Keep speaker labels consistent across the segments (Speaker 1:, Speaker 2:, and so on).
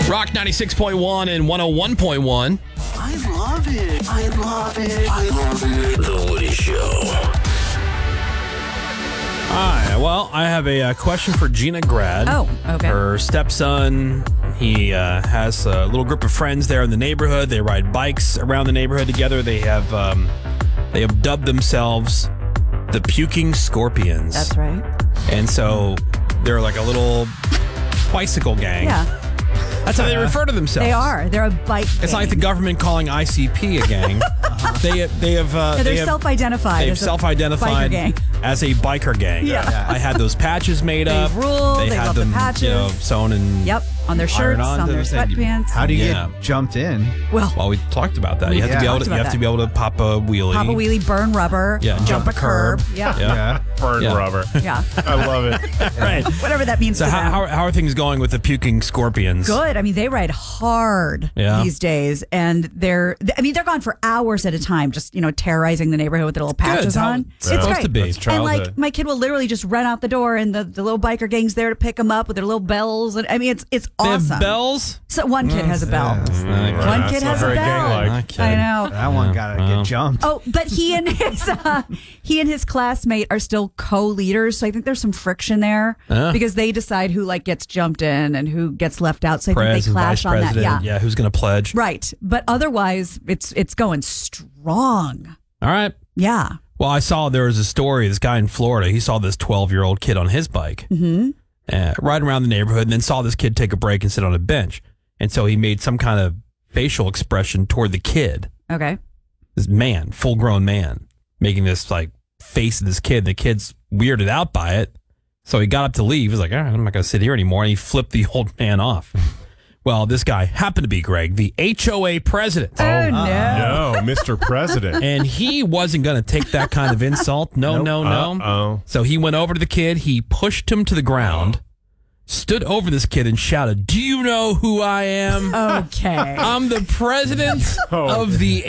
Speaker 1: Rock 96.1 and 101.1.
Speaker 2: I love it. I love it. I love it.
Speaker 3: The Woody Show.
Speaker 1: Hi. Well, I have a question for Gina Grad.
Speaker 4: Oh, okay.
Speaker 1: Her stepson, he has a little group of friends there in the neighborhood. They ride bikes around the neighborhood together. They have dubbed themselves the Puking Scorpions.
Speaker 4: That's right.
Speaker 1: And so they're like a little bicycle gang.
Speaker 4: Yeah,
Speaker 1: That's how they refer to themselves.
Speaker 4: they are. They're a bike gang.
Speaker 1: It's not like the government calling ICP a gang. They have
Speaker 4: They're self-identified.
Speaker 1: They've
Speaker 4: as a
Speaker 1: self-identified
Speaker 4: biker gang.
Speaker 1: as a biker gang.
Speaker 4: Yeah.
Speaker 1: I had those patches made up.
Speaker 4: rule. They
Speaker 1: had
Speaker 4: love the
Speaker 1: them,
Speaker 4: patches.
Speaker 1: sewn and
Speaker 4: Yep, on their shirts,
Speaker 1: onto
Speaker 4: on their
Speaker 1: the thing.
Speaker 4: sweatpants.
Speaker 5: How do you
Speaker 1: Yeah.
Speaker 5: get jumped in?
Speaker 4: Well,
Speaker 1: Well, we talked about that. You have to be
Speaker 5: Yeah.
Speaker 1: able to. You have to be able to pop a wheelie.
Speaker 4: pop a wheelie, burn rubber,
Speaker 1: Yeah,
Speaker 4: jump a curb.
Speaker 1: Yeah.
Speaker 5: Yeah.
Speaker 6: Burn
Speaker 1: Yeah.
Speaker 6: rubber.
Speaker 4: Yeah.
Speaker 6: I love it.
Speaker 1: Right.
Speaker 4: Whatever that means
Speaker 1: So
Speaker 4: to them.
Speaker 1: how are things going with the Puking Scorpions?
Speaker 4: Good. I mean, they ride hard
Speaker 1: Yeah.
Speaker 4: these days, and they're gone for hours at a time, just terrorizing the neighborhood with their little patches
Speaker 1: Good. How
Speaker 4: on.
Speaker 1: it's
Speaker 4: It's
Speaker 1: supposed
Speaker 4: great.
Speaker 1: to be.
Speaker 6: That's
Speaker 4: And
Speaker 6: childhood.
Speaker 4: like my kid will literally just run out the door, and the little biker gang's there to pick them up with their little bells. And I mean, it's
Speaker 1: They
Speaker 4: awesome.
Speaker 1: have bells.
Speaker 4: So one kid has a bell.
Speaker 1: Okay.
Speaker 4: One kid has a
Speaker 6: very
Speaker 4: bell.
Speaker 6: gang-like.
Speaker 1: Okay.
Speaker 4: I know.
Speaker 5: That one gotta get jumped.
Speaker 4: Oh, but he and his classmate are still co-leaders, so I think there's some friction there because they decide who gets jumped in and who gets left out. So I think
Speaker 1: Pres
Speaker 4: they
Speaker 1: and
Speaker 4: clash
Speaker 1: vice
Speaker 4: on that.
Speaker 1: president.
Speaker 4: Yeah.
Speaker 1: Who's going to pledge?
Speaker 4: Right. But otherwise, it's going strong.
Speaker 1: All right.
Speaker 4: Yeah.
Speaker 1: Well, I saw there was a story. This guy in Florida, he saw this 12-year-old kid on his bike riding around the neighborhood, and then saw this kid take a break and sit on a bench. And so he made some kind of facial expression toward the kid.
Speaker 4: Okay.
Speaker 1: This man, full-grown man, making this face of this kid. The kid's weirded out by it. So he got up to leave. He was like, all right, I'm not going to sit here anymore. And he flipped the old man off. Well, this guy happened to be, Greg, the HOA president.
Speaker 4: Oh, no.
Speaker 6: No, Mr. President.
Speaker 1: And he wasn't going to take that kind of insult. No.
Speaker 6: Uh-oh.
Speaker 1: So he went over to the kid. He pushed him to the ground, stood over this kid and shouted, "Do you know who I am?
Speaker 4: Okay.
Speaker 1: I'm the president of the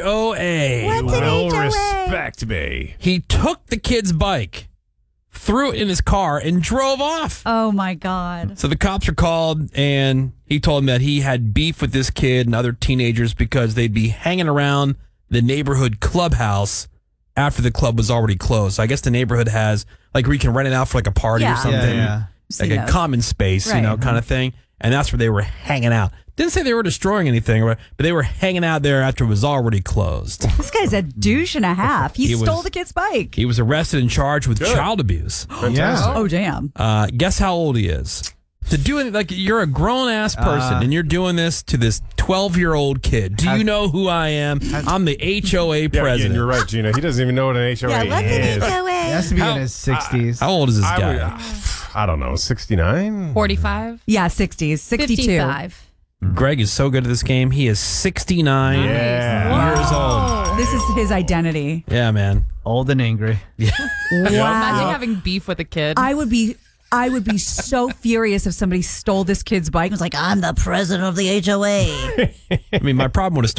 Speaker 1: HOA.
Speaker 4: What's an
Speaker 6: Well,
Speaker 4: HOA?
Speaker 6: respect me.
Speaker 1: He took the kid's bike, threw it in his car, and drove off.
Speaker 4: Oh, my God.
Speaker 1: So the cops were called, and he told them that he had beef with this kid and other teenagers because they'd be hanging around the neighborhood clubhouse after the club was already closed. So I guess the neighborhood has, where you can rent it out for a party or
Speaker 4: Yeah.
Speaker 1: something.
Speaker 5: Yeah.
Speaker 1: Like a
Speaker 4: Casinos.
Speaker 1: common space,
Speaker 4: Right.
Speaker 1: kind of thing. And that's where they were hanging out. Didn't say they were destroying anything, but they were hanging out there after it was already closed.
Speaker 4: This guy's a douche and a half. He
Speaker 1: He
Speaker 4: stole
Speaker 1: was-
Speaker 4: the kid's bike.
Speaker 1: He was arrested and charged with child abuse.
Speaker 6: Fantastic.
Speaker 4: Oh, damn.
Speaker 1: Guess how old he is? To do it, you're a grown ass person and you're doing this to this 12-year-old kid. Do you know who I am? I'm the HOA
Speaker 6: Yeah,
Speaker 1: president.
Speaker 6: you're right, Gina. He doesn't even know what an HOA
Speaker 4: Yeah, what's
Speaker 6: is.
Speaker 4: an
Speaker 5: He
Speaker 4: HOA?
Speaker 5: has to be
Speaker 1: How-
Speaker 5: in his 60s.
Speaker 1: How old is this
Speaker 6: I
Speaker 1: guy?
Speaker 6: I don't know, 69?
Speaker 7: 45?
Speaker 4: Yeah, 60s, 62.
Speaker 7: 55.
Speaker 1: Greg is so good at this game. He is 69
Speaker 6: Yeah.
Speaker 1: years old.
Speaker 4: This is his identity.
Speaker 1: Yeah, man.
Speaker 5: Old and angry.
Speaker 4: Wow.
Speaker 7: Imagine having beef with a kid.
Speaker 4: I would be so furious if somebody stole this kid's bike and was like, I'm the president of the HOA.
Speaker 1: I mean, my problem with a